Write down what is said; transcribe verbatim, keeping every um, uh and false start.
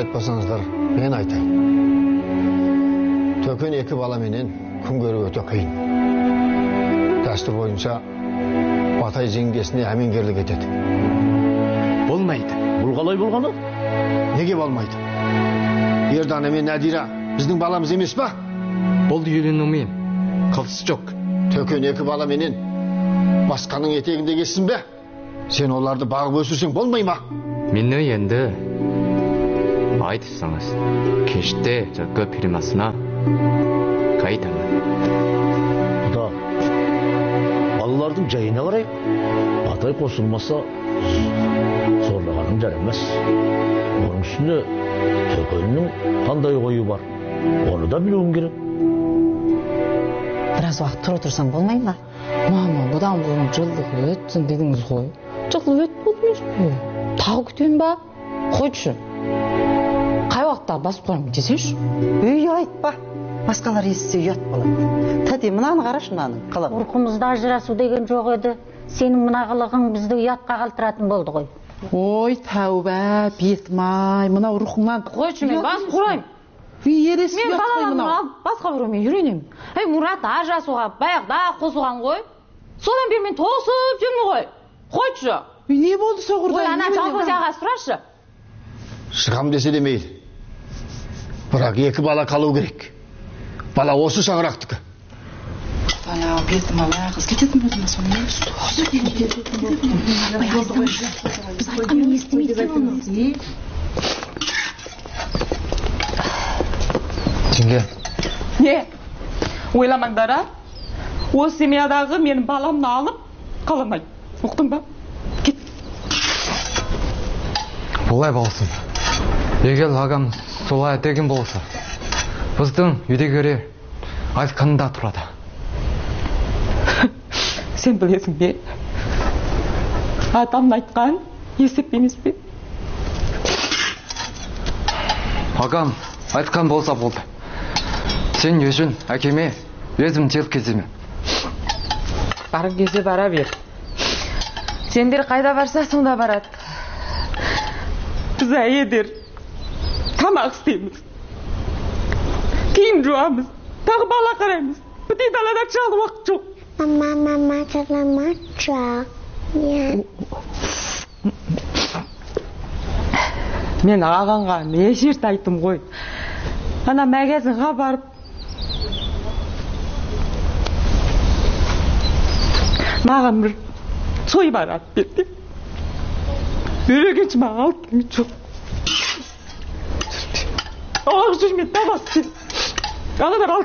айтпасаңыздар, мен айтайын. Төкен екі бала менен күн көру өте қиын. Дәстүр бойынша Батай жеңгесіне әмеңгерлік етеді. Болмайды. Бұл қалай болғаны? Неге болмайды? Ердана мен Надира біздің баламыз емес па? Бұл үйленумен қылысы жоқ. Төкен екі бала менен басқаның етегінде кессін бе? Сен оларды бағып өсірсең болмай ма? Мені енді айтыпсаңыз, кеште жакы фирмасына қайтамын. Құда, балалардың жайына қарай, Батай қосылмаса зорлағаның жарамас. Оның үстіне Төкеннің қандай қойы бар, оны да білуім керек. Біраз уақыт тұра тұрсаң болмай ма? Мама, бұдан бұрын жылдығы өтсін дедіңіз ғой. Жылдығы өт болды емес пе? Тағы күтем ба? Қойшы. Қай уақытта басып қойым десеңші? Үй айтпа. Басқалар естісе ұят болады. Тәте, мынаны қарашы, мынаның қылып. Ұрқымызда ажырасу деген жоқ еді. Сенің мына қылығың бізді ұятқа қалдыратын болды ғой. Ой, тәуба, бетмай, мынау рухыңнан. Қойшы, мен бас құрайым. Ересі мен балаларымнан басқа біреумен үйренемін. Әй, Мұрат ажырасуға баяғыда қосылған ғой. Содан бері мен тосып жүрмін ғой. Қойшы. Не болды соғырда? Ой, ана жалпызияға сұрашы. Шығам десе де мейлі. Бірақ екі бала қалу керек. Бала осы шаңырақтікі. Бала, бетім ала, қыз кететін болды ма соны? Біз айтқанмен естімейді оны. Жеңге. Не? Ойламаңдар, а? Осы семьядағы менің баламны алып қаламайды. Ұқтың ба? Кет. Бұлай болсын. Егер ағам солай деген болса, біздің үйдегілер айтқанында тұрады. Сен білесің бе? Атамның айтқан есеп емес пе? Ағам айтқан болса болды. Сен өзің әкеме өзім жел кеземе. Бар кезде бара бер. Сендер қайда барса сонда барады. Біз әйелдер тамақ істейміз. Киім жуамыз. Тағы бала қараймыз. Бітей далада шалы уақыт жоқ. Мама, мама, саламат жоқ. Мен ағанға неше рет айттым ғой. Ана магазинға барып маған бір сой бар алып берді. Бөрегенші маған алып келмей жоқ. Оғыз жүрмей табасы. Анадар